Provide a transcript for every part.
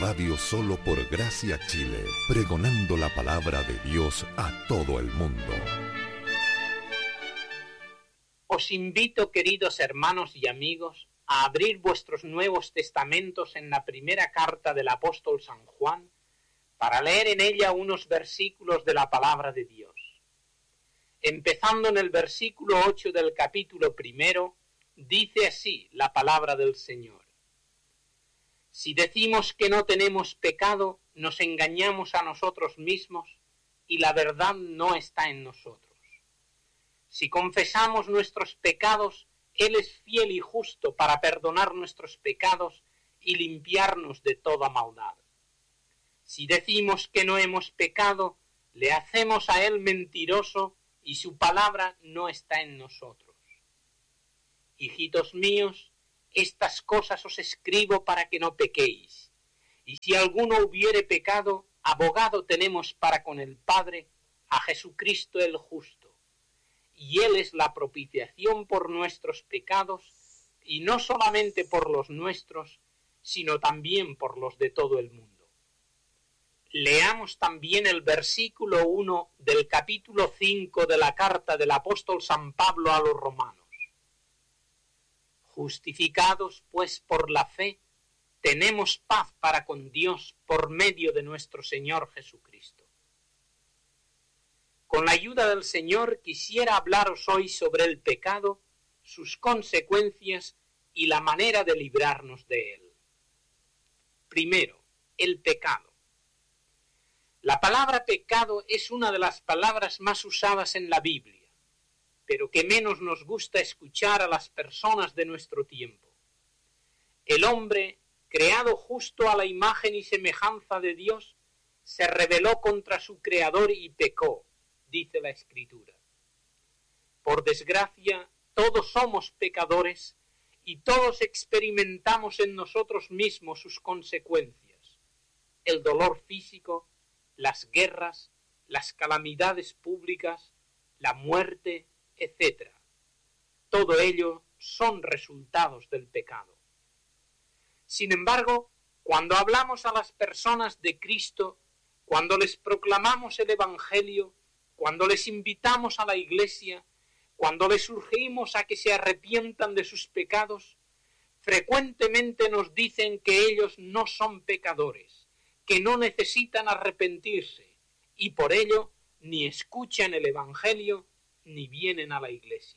radio solo por Gracia Chile, pregonando la palabra de Dios a todo el mundo. Os invito, queridos hermanos y amigos, a abrir vuestros Nuevos Testamentos en la primera carta del apóstol San Juan, para leer en ella unos versículos de la palabra de Dios. Empezando en el versículo 8 del capítulo 1, dice así la palabra del Señor. Si decimos que no tenemos pecado, nos engañamos a nosotros mismos y la verdad no está en nosotros. Si confesamos nuestros pecados, Él es fiel y justo para perdonar nuestros pecados y limpiarnos de toda maldad. Si decimos que no hemos pecado, le hacemos a Él mentiroso y su palabra no está en nosotros. Hijitos míos, estas cosas os escribo para que no pequéis. Y si alguno hubiere pecado, abogado tenemos para con el Padre, a Jesucristo el justo. Y Él es la propiciación por nuestros pecados, y no solamente por los nuestros, sino también por los de todo el mundo. Leamos también el versículo 1 del capítulo 5 de la carta del apóstol San Pablo a los romanos. Justificados, pues, por la fe, tenemos paz para con Dios por medio de nuestro Señor Jesucristo. Con la ayuda del Señor quisiera hablaros hoy sobre el pecado, sus consecuencias y la manera de librarnos de él. Primero, el pecado. La palabra pecado es una de las palabras más usadas en la Biblia, pero que menos nos gusta escuchar a las personas de nuestro tiempo. El hombre, creado justo a la imagen y semejanza de Dios, se rebeló contra su Creador y pecó, dice la Escritura. Por desgracia, todos somos pecadores y todos experimentamos en nosotros mismos sus consecuencias. El dolor físico, las guerras, las calamidades públicas, la muerte, etc. Todo ello son resultados del pecado. Sin embargo, cuando hablamos a las personas de Cristo, cuando les proclamamos el Evangelio, cuando les invitamos a la iglesia, cuando les urgimos a que se arrepientan de sus pecados, frecuentemente nos dicen que ellos no son pecadores, que no necesitan arrepentirse, y por ello ni escuchan el Evangelio ni vienen a la iglesia.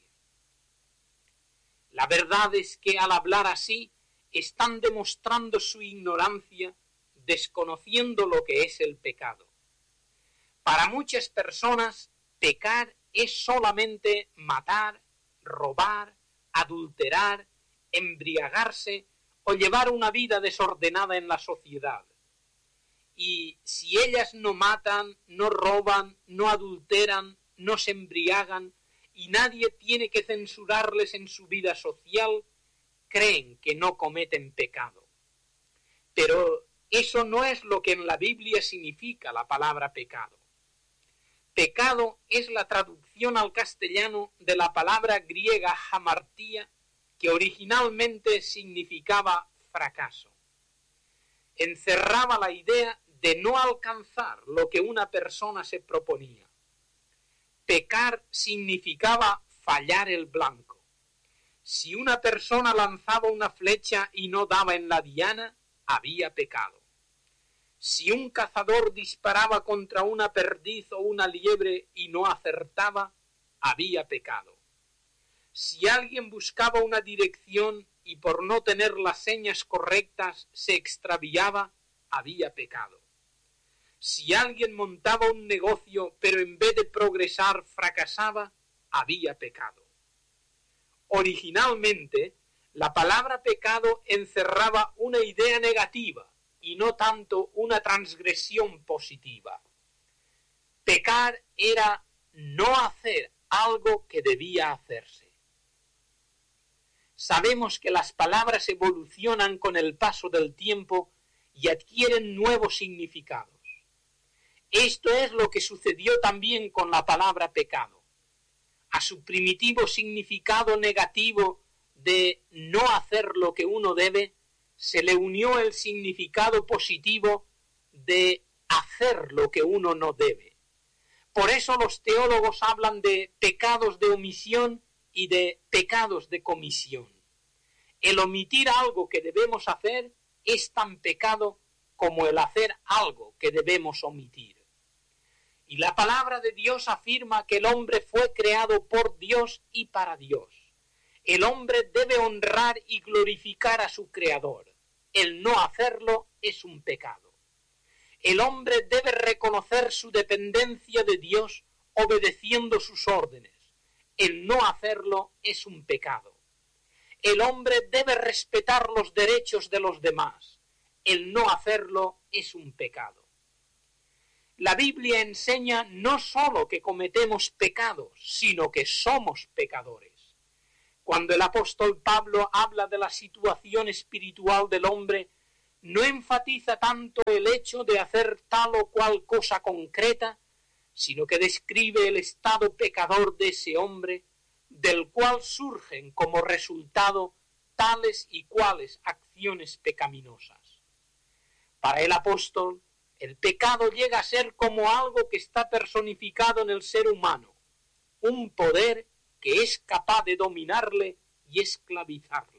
La verdad es que al hablar así están demostrando su ignorancia, desconociendo lo que es el pecado. Para muchas personas, pecar es solamente matar, robar, adulterar, embriagarse o llevar una vida desordenada en la sociedad. Y si ellas no matan, no roban, no adulteran, no se embriagan y nadie tiene que censurarles en su vida social, creen que no cometen pecado. Pero eso no es lo que en la Biblia significa la palabra pecado. Pecado es la traducción al castellano de la palabra griega hamartía, que originalmente significaba fracaso. Encerraba la idea de no alcanzar lo que una persona se proponía. Pecar significaba fallar el blanco. Si una persona lanzaba una flecha y no daba en la diana, había pecado. Si un cazador disparaba contra una perdiz o una liebre y no acertaba, había pecado. Si alguien buscaba una dirección y por no tener las señas correctas se extraviaba, había pecado. Si alguien montaba un negocio pero en vez de progresar fracasaba, había pecado. Originalmente, la palabra pecado encerraba una idea negativa y no tanto una transgresión positiva. Pecar era no hacer algo que debía hacerse. Sabemos que las palabras evolucionan con el paso del tiempo y adquieren nuevos significados. Esto es lo que sucedió también con la palabra pecado. A su primitivo significado negativo de no hacer lo que uno debe, se le unió el significado positivo de hacer lo que uno no debe. Por eso los teólogos hablan de pecados de omisión y de pecados de comisión. El omitir algo que debemos hacer es tan pecado como el hacer algo que debemos omitir. Y la palabra de Dios afirma que el hombre fue creado por Dios y para Dios. El hombre debe honrar y glorificar a su Creador. El no hacerlo es un pecado. El hombre debe reconocer su dependencia de Dios obedeciendo sus órdenes. El no hacerlo es un pecado. El hombre debe respetar los derechos de los demás. El no hacerlo es un pecado. La Biblia enseña no sólo que cometemos pecados, sino que somos pecadores. Cuando el apóstol Pablo habla de la situación espiritual del hombre, no enfatiza tanto el hecho de hacer tal o cual cosa concreta, sino que describe el estado pecador de ese hombre, del cual surgen como resultado tales y cuales acciones pecaminosas. Para el apóstol, el pecado llega a ser como algo que está personificado en el ser humano, un poder que es capaz de dominarle y esclavizarle.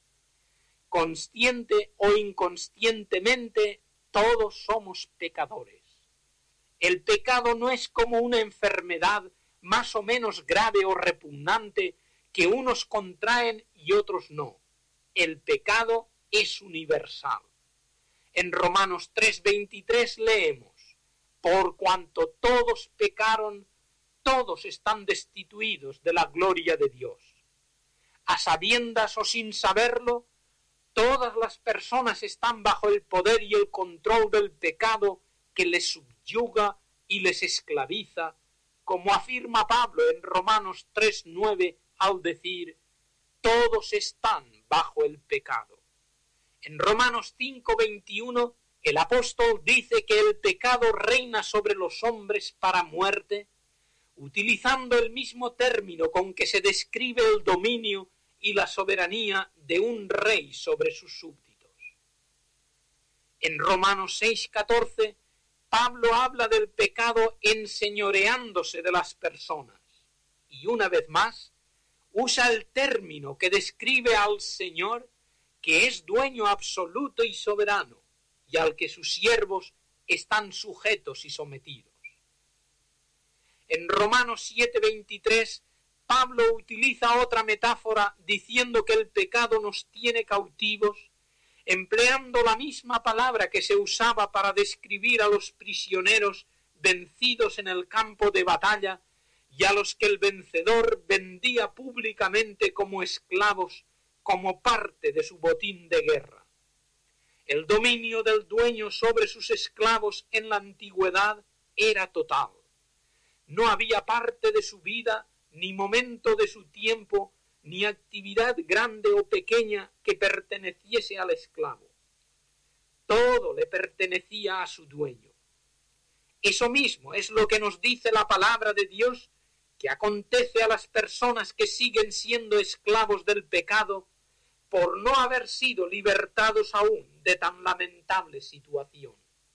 Consciente o inconscientemente, todos somos pecadores. El pecado no es como una enfermedad más o menos grave o repugnante que unos contraen y otros no. El pecado es universal. En Romanos 3:23 leemos: por cuanto todos pecaron, todos están destituidos de la gloria de Dios. A sabiendas o sin saberlo, todas las personas están bajo el poder y el control del pecado que les subyuga y les esclaviza, como afirma Pablo en Romanos 3:9 al decir: todos están bajo el pecado. En Romanos 5:21 el apóstol dice que el pecado reina sobre los hombres para muerte, utilizando el mismo término con que se describe el dominio y la soberanía de un rey sobre sus súbditos. En Romanos 6:14, Pablo habla del pecado enseñoreándose de las personas, y una vez más, usa el término que describe al Señor, que es dueño absoluto y soberano, y al que sus siervos están sujetos y sometidos. En Romanos 7:23, Pablo utiliza otra metáfora diciendo que el pecado nos tiene cautivos, empleando la misma palabra que se usaba para describir a los prisioneros vencidos en el campo de batalla y a los que el vencedor vendía públicamente como esclavos, como parte de su botín de guerra. El dominio del dueño sobre sus esclavos en la antigüedad era total. No había parte de su vida, ni momento de su tiempo, ni actividad grande o pequeña que perteneciese al esclavo. Todo le pertenecía a su dueño. Eso mismo es lo que nos dice la palabra de Dios, que acontece a las personas que siguen siendo esclavos del pecado por no haber sido libertados aún de tan lamentable situación.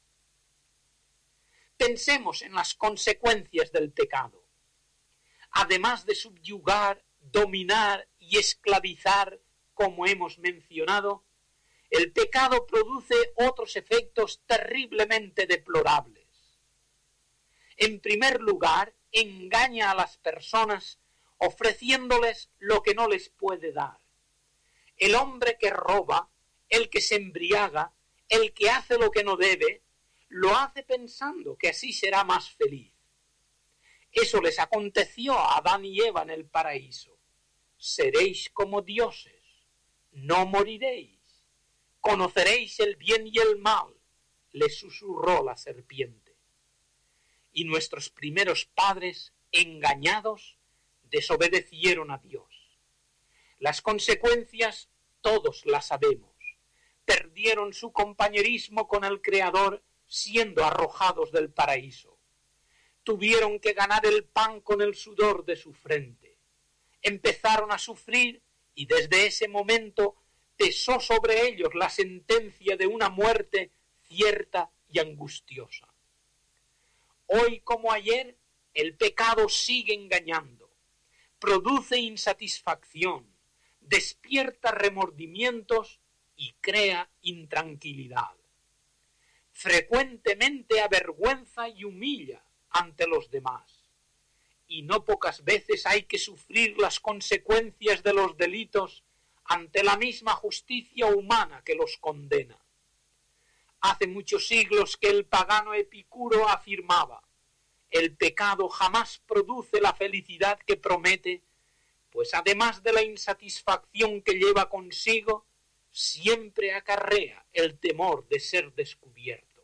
Pensemos en las consecuencias del pecado. Además de subyugar, dominar y esclavizar, como hemos mencionado, el pecado produce otros efectos terriblemente deplorables. En primer lugar, engaña a las personas ofreciéndoles lo que no les puede dar. El hombre que roba, el que se embriaga, el que hace lo que no debe, lo hace pensando que así será más feliz. Eso les aconteció a Adán y Eva en el paraíso. Seréis como dioses, no moriréis, conoceréis el bien y el mal, les susurró la serpiente. Y nuestros primeros padres, engañados, desobedecieron a Dios. Las consecuencias todos las sabemos. Perdieron su compañerismo con el Creador siendo arrojados del paraíso. Tuvieron que ganar el pan con el sudor de su frente. Empezaron a sufrir y desde ese momento pesó sobre ellos la sentencia de una muerte cierta y angustiosa. Hoy como ayer, el pecado sigue engañando, produce insatisfacción, despierta remordimientos y crea intranquilidad. Frecuentemente avergüenza y humilla ante los demás, y no pocas veces hay que sufrir las consecuencias de los delitos ante la misma justicia humana que los condena. Hace muchos siglos que el pagano Epicuro afirmaba: el pecado jamás produce la felicidad que promete, pues además de la insatisfacción que lleva consigo, siempre acarrea el temor de ser descubierto.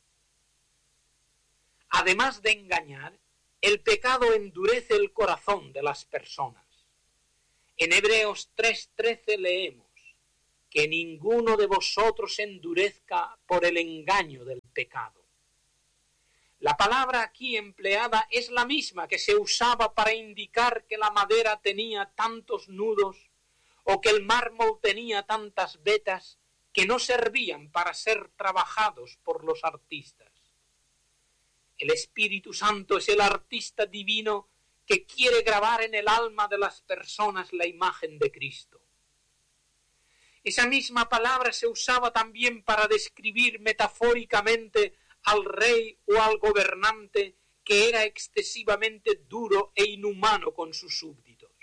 Además de engañar, el pecado endurece el corazón de las personas. En Hebreos 3:13 leemos: que ninguno de vosotros endurezca por el engaño del pecado. La palabra aquí empleada es la misma que se usaba para indicar que la madera tenía tantos nudos o que el mármol tenía tantas vetas que no servían para ser trabajados por los artistas. El Espíritu Santo es el artista divino que quiere grabar en el alma de las personas la imagen de Cristo. Esa misma palabra se usaba también para describir metafóricamente al rey o al gobernante que era excesivamente duro e inhumano con sus súbditos.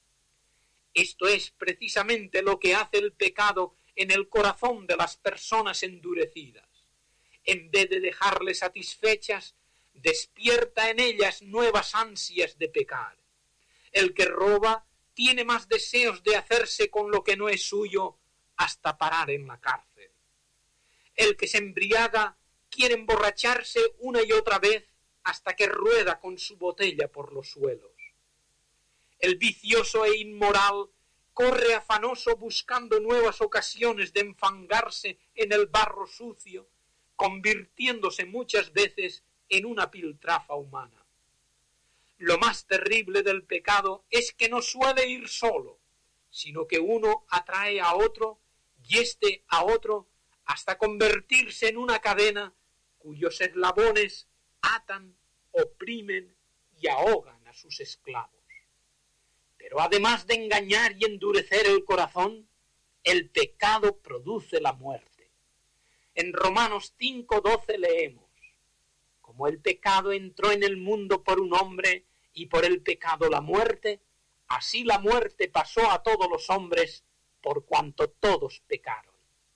Esto es precisamente lo que hace el pecado en el corazón de las personas endurecidas. En vez de dejarles satisfechas, despierta en ellas nuevas ansias de pecar. El que roba tiene más deseos de hacerse con lo que no es suyo hasta parar en la cárcel. El que se embriaga quiere emborracharse una y otra vez hasta que rueda con su botella por los suelos. El vicioso e inmoral corre afanoso buscando nuevas ocasiones de enfangarse en el barro sucio, convirtiéndose muchas veces en una piltrafa humana. Lo más terrible del pecado es que no suele ir solo, sino que uno atrae a otro y éste a otro hasta convertirse en una cadena cuyos eslabones atan, oprimen y ahogan a sus esclavos. Pero además de engañar y endurecer el corazón, el pecado produce la muerte. En Romanos 5:12 leemos: como el pecado entró en el mundo por un hombre y por el pecado la muerte, así la muerte pasó a todos los hombres por cuanto todos pecaron.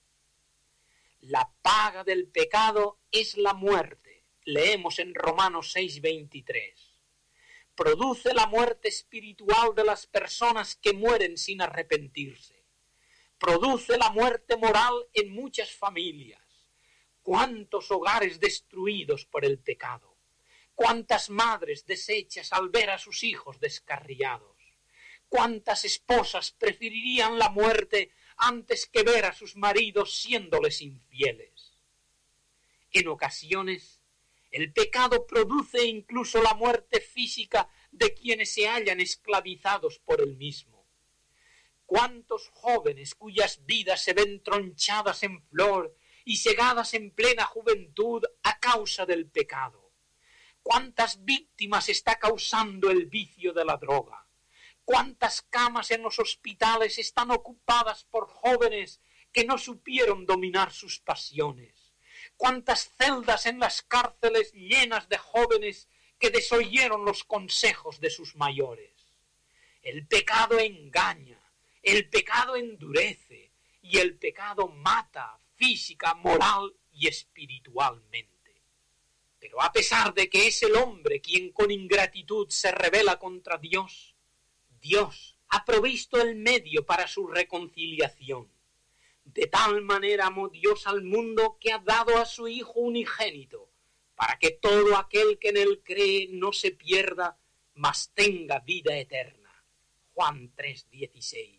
La paga del pecado es la muerte, leemos en Romanos 6:23. Produce la muerte espiritual de las personas que mueren sin arrepentirse. Produce la muerte moral en muchas familias. ¿Cuántos hogares destruidos por el pecado? ¿Cuántas madres deshechas al ver a sus hijos descarriados? ¿Cuántas esposas preferirían la muerte antes que ver a sus maridos siéndoles infieles? En ocasiones, el pecado produce incluso la muerte física de quienes se hallan esclavizados por el mismo. ¿Cuántos jóvenes cuyas vidas se ven tronchadas en flor y cegadas en plena juventud a causa del pecado? ¿Cuántas víctimas está causando el vicio de la droga? ¿Cuántas camas en los hospitales están ocupadas por jóvenes que no supieron dominar sus pasiones? ¿Cuántas celdas en las cárceles llenas de jóvenes que desoyeron los consejos de sus mayores? El pecado engaña, el pecado endurece y el pecado mata física, moral y espiritualmente. Pero a pesar de que es el hombre quien con ingratitud se rebela contra Dios, Dios ha provisto el medio para su reconciliación. De tal manera amó Dios al mundo que ha dado a su Hijo unigénito, para que todo aquel que en él cree no se pierda, mas tenga vida eterna. Juan 3:16.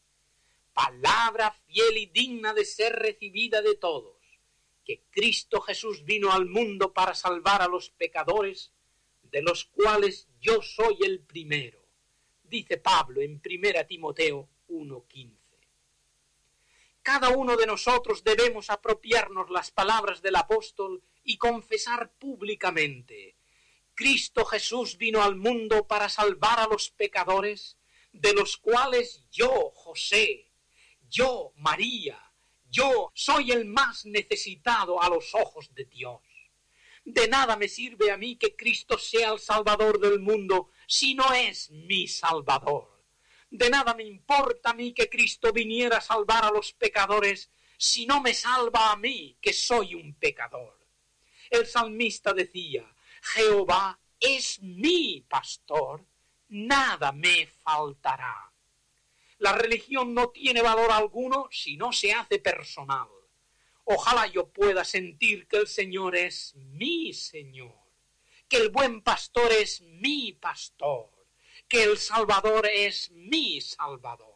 Palabra fiel y digna de ser recibida de todos, que Cristo Jesús vino al mundo para salvar a los pecadores, de los cuales yo soy el primero, dice Pablo en 1 Timoteo 1:15. Cada uno de nosotros debemos apropiarnos las palabras del apóstol y confesar públicamente: Cristo Jesús vino al mundo para salvar a los pecadores, de los cuales yo, José, yo, María, yo soy el más necesitado a los ojos de Dios. De nada me sirve a mí que Cristo sea el Salvador del mundo si no es mi Salvador. De nada me importa a mí que Cristo viniera a salvar a los pecadores si no me salva a mí, que soy un pecador. El salmista decía: Jehová es mi pastor, nada me faltará. La religión no tiene valor alguno si no se hace personal. Ojalá yo pueda sentir que el Señor es mi Señor, que el buen pastor es mi pastor, que el Salvador es mi Salvador.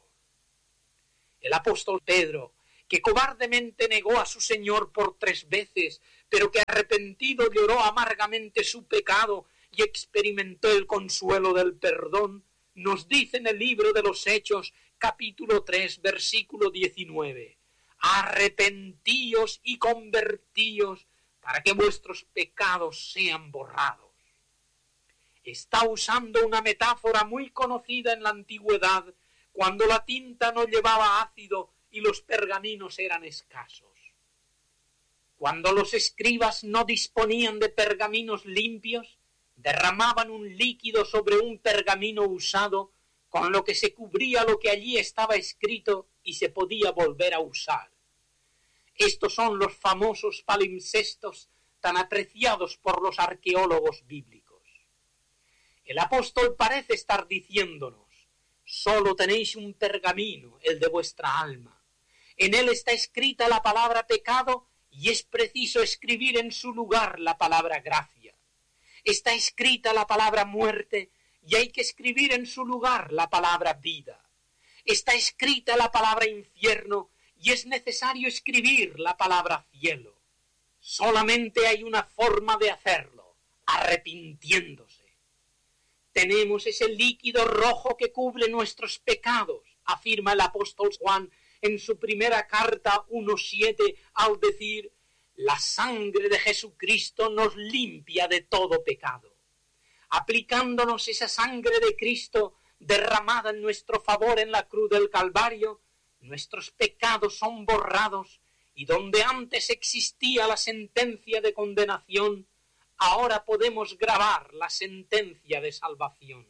El apóstol Pedro, que cobardemente negó a su Señor por 3 veces, pero que arrepentido lloró amargamente su pecado y experimentó el consuelo del perdón, nos dice en el libro de los Hechos, capítulo 3, versículo 19: arrepentíos y convertíos para que vuestros pecados sean borrados. Está usando una metáfora muy conocida en la antigüedad, cuando la tinta no llevaba ácido y los pergaminos eran escasos. Cuando los escribas no disponían de pergaminos limpios, derramaban un líquido sobre un pergamino usado, con lo que se cubría lo que allí estaba escrito y se podía volver a usar. Estos son los famosos palimpsestos tan apreciados por los arqueólogos bíblicos. El apóstol parece estar diciéndonos: solo tenéis un pergamino, el de vuestra alma. En él está escrita la palabra pecado y es preciso escribir en su lugar la palabra gracia. Está escrita la palabra muerte y hay que escribir en su lugar la palabra vida. Está escrita la palabra infierno y es necesario escribir la palabra cielo. Solamente hay una forma de hacerlo: arrepintiéndose. Tenemos ese líquido rojo que cubre nuestros pecados, afirma el apóstol Juan en su primera carta 1:7, al decir: la sangre de Jesucristo nos limpia de todo pecado. Aplicándonos esa sangre de Cristo derramada en nuestro favor en la cruz del Calvario, nuestros pecados son borrados, y donde antes existía la sentencia de condenación, ahora podemos grabar la sentencia de salvación.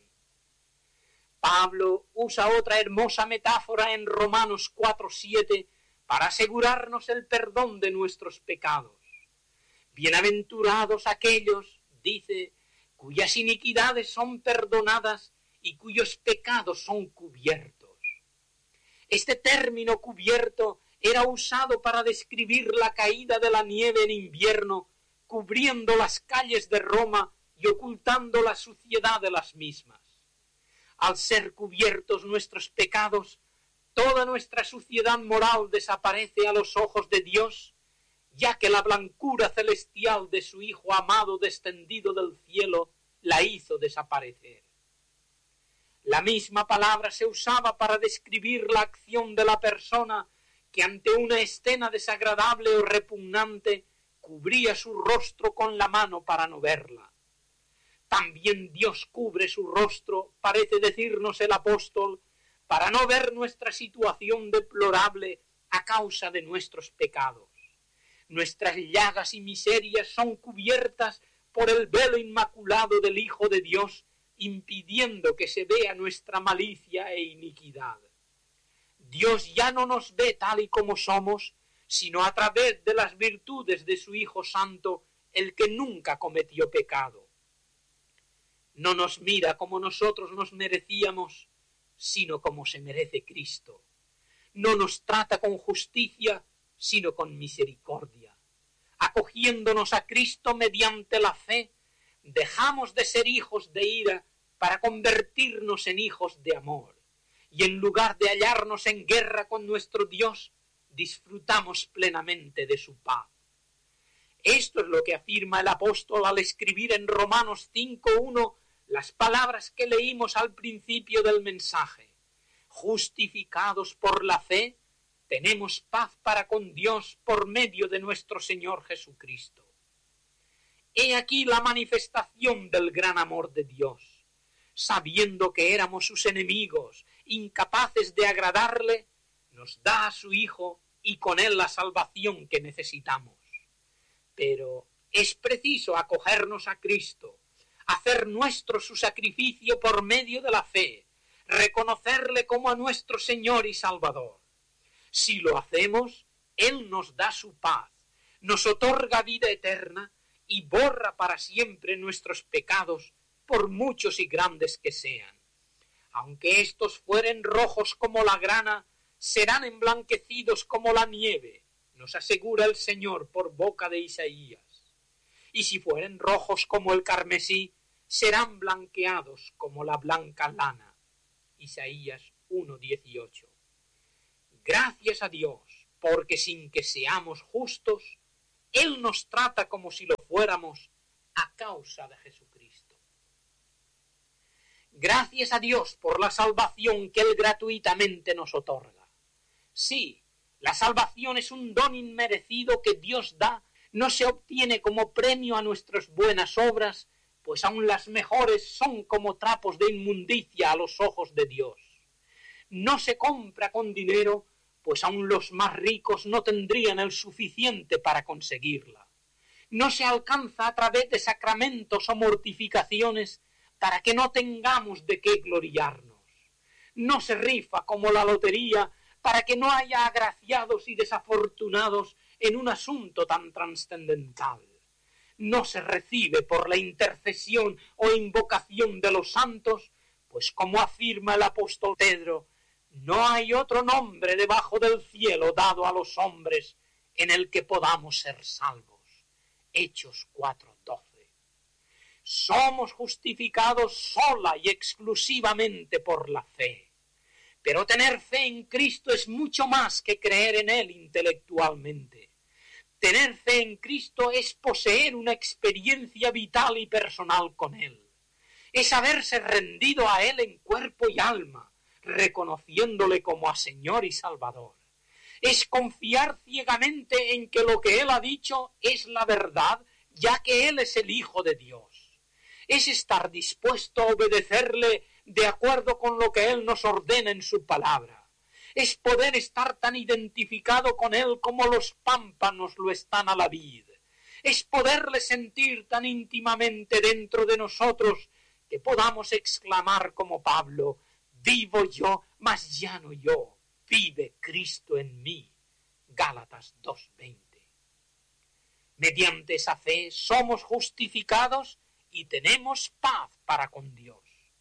Pablo usa otra hermosa metáfora en Romanos 4:7 para asegurarnos el perdón de nuestros pecados. Bienaventurados aquellos, dice, cuyas iniquidades son perdonadas y cuyos pecados son cubiertos. Este término cubierto era usado para describir la caída de la nieve en invierno, cubriendo las calles de Roma y ocultando la suciedad de las mismas. Al ser cubiertos nuestros pecados, toda nuestra suciedad moral desaparece a los ojos de Dios, ya que la blancura celestial de su Hijo amado descendido del cielo la hizo desaparecer. La misma palabra se usaba para describir la acción de la persona que ante una escena desagradable o repugnante cubría su rostro con la mano para no verla. También Dios cubre su rostro, parece decirnos el apóstol, para no ver nuestra situación deplorable a causa de nuestros pecados. Nuestras llagas y miserias son cubiertas por el velo inmaculado del Hijo de Dios, impidiendo que se vea nuestra malicia e iniquidad. Dios ya no nos ve tal y como somos, sino a través de las virtudes de su Hijo Santo, el que nunca cometió pecado. No nos mira como nosotros nos merecíamos, sino como se merece Cristo. No nos trata con justicia, sino con misericordia. Acogiéndonos a Cristo mediante la fe, dejamos de ser hijos de ira para convertirnos en hijos de amor. Y en lugar de hallarnos en guerra con nuestro Dios, disfrutamos plenamente de su paz. Esto es lo que afirma el apóstol al escribir en Romanos 5:1 las palabras que leímos al principio del mensaje. Justificados por la fe, tenemos paz para con Dios por medio de nuestro Señor Jesucristo. He aquí la manifestación del gran amor de Dios. Sabiendo que éramos sus enemigos, incapaces de agradarle, nos da a su Hijo y con él la salvación que necesitamos. Pero es preciso acogernos a Cristo, hacer nuestro su sacrificio por medio de la fe, reconocerle como a nuestro Señor y Salvador. Si lo hacemos, Él nos da su paz, nos otorga vida eterna y borra para siempre nuestros pecados, por muchos y grandes que sean. Aunque estos fueren rojos como la grana, serán emblanquecidos como la nieve, nos asegura el Señor por boca de Isaías. Y si fueren rojos como el carmesí, serán blanqueados como la blanca lana. Isaías 1:18. Gracias a Dios, porque sin que seamos justos, Él nos trata como si lo fuéramos a causa de Jesucristo. Gracias a Dios por la salvación que Él gratuitamente nos otorga. Sí, la salvación es un don inmerecido que Dios da, no se obtiene como premio a nuestras buenas obras, pues aun las mejores son como trapos de inmundicia a los ojos de Dios. No se compra con dinero, pues aun los más ricos no tendrían el suficiente para conseguirla. No se alcanza a través de sacramentos o mortificaciones para que no tengamos de qué gloriarnos. No se rifa como la lotería para que no haya agraciados y desafortunados en un asunto tan trascendental. No se recibe por la intercesión o invocación de los santos, pues como afirma el apóstol Pedro, no hay otro nombre debajo del cielo dado a los hombres en el que podamos ser salvos. Hechos 4:12. Somos justificados sola y exclusivamente por la fe. Pero tener fe en Cristo es mucho más que creer en Él intelectualmente. Tener fe en Cristo es poseer una experiencia vital y personal con Él. Es haberse rendido a Él en cuerpo y alma, reconociéndole como a Señor y Salvador. Es confiar ciegamente en que lo que Él ha dicho es la verdad, ya que Él es el Hijo de Dios. Es estar dispuesto a obedecerle de acuerdo con lo que Él nos ordena en su palabra. Es poder estar tan identificado con Él como los pámpanos lo están a la vid. Es poderle sentir tan íntimamente dentro de nosotros que podamos exclamar como Pablo, vivo yo, mas ya no yo, vive Cristo en mí. Gálatas 2:20. Mediante esa fe somos justificados y tenemos paz para con Dios.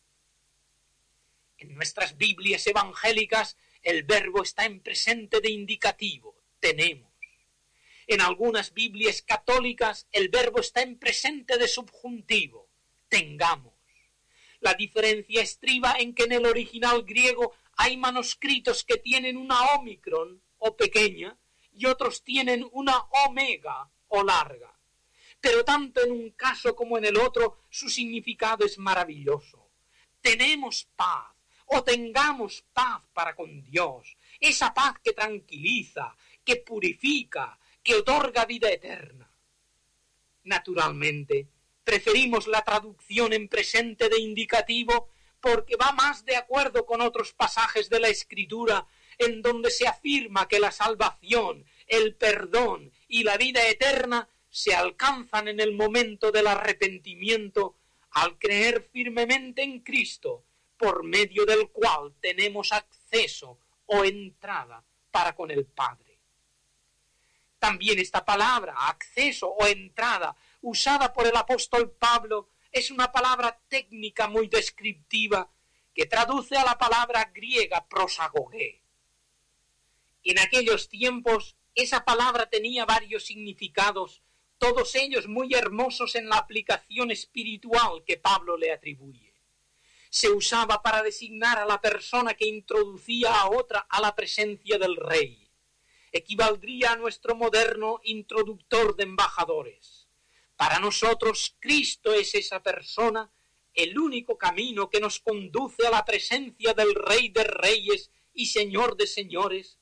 En nuestras Biblias evangélicas el verbo está en presente de indicativo, tenemos. En algunas Biblias católicas el verbo está en presente de subjuntivo, tengamos. La diferencia estriba en que en el original griego hay manuscritos que tienen una ómicron o pequeña y otros tienen una omega o larga. Pero tanto en un caso como en el otro su significado es maravilloso. Tenemos paz o tengamos paz para con Dios, esa paz que tranquiliza, que purifica, que otorga vida eterna. Naturalmente, preferimos la traducción en presente de indicativo porque va más de acuerdo con otros pasajes de la Escritura en donde se afirma que la salvación, el perdón y la vida eterna se alcanzan en el momento del arrepentimiento al creer firmemente en Cristo, por medio del cual tenemos acceso o entrada para con el Padre. También esta palabra, acceso o entrada, usada por el apóstol Pablo, es una palabra técnica muy descriptiva que traduce a la palabra griega prosagogé. En aquellos tiempos, esa palabra tenía varios significados, todos ellos muy hermosos en la aplicación espiritual que Pablo le atribuye. Se usaba para designar a la persona que introducía a otra a la presencia del rey. Equivaldría a nuestro moderno introductor de embajadores. Para nosotros, Cristo es esa persona, el único camino que nos conduce a la presencia del Rey de Reyes y Señor de Señores,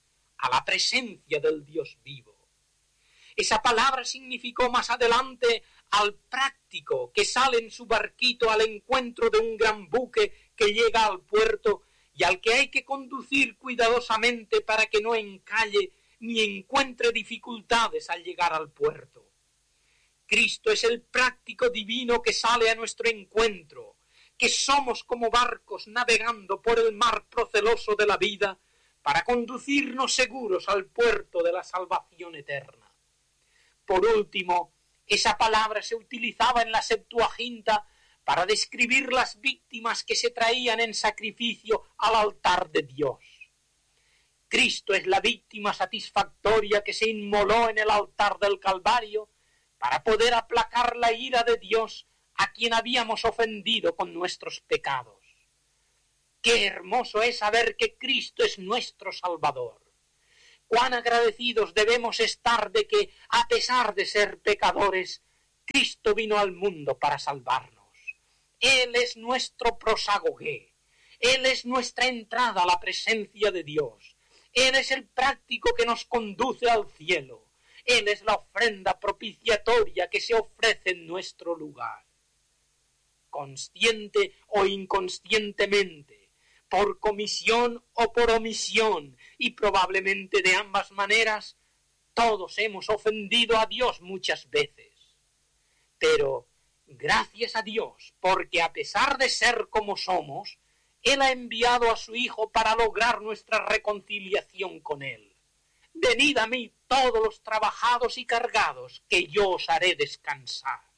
a la presencia del Dios vivo. Esa palabra significó más adelante al práctico que sale en su barquito al encuentro de un gran buque que llega al puerto y al que hay que conducir cuidadosamente para que no encalle ni encuentre dificultades al llegar al puerto. Cristo es el práctico divino que sale a nuestro encuentro, que somos como barcos navegando por el mar proceloso de la vida para conducirnos seguros al puerto de la salvación eterna. Por último, esa palabra se utilizaba en la Septuaginta para describir las víctimas que se traían en sacrificio al altar de Dios. Cristo es la víctima satisfactoria que se inmoló en el altar del Calvario para poder aplacar la ira de Dios a quien habíamos ofendido con nuestros pecados. Qué hermoso es saber que Cristo es nuestro Salvador. Cuán agradecidos debemos estar de que, a pesar de ser pecadores, Cristo vino al mundo para salvarnos. Él es nuestro prosagogué. Él es nuestra entrada a la presencia de Dios. Él es el práctico que nos conduce al cielo. Él es la ofrenda propiciatoria que se ofrece en nuestro lugar. Consciente o inconscientemente, por comisión o por omisión, y probablemente de ambas maneras, todos hemos ofendido a Dios muchas veces. Pero gracias a Dios, porque a pesar de ser como somos, Él ha enviado a su Hijo para lograr nuestra reconciliación con Él. Venid a mí todos los trabajados y cargados, que yo os haré descansar.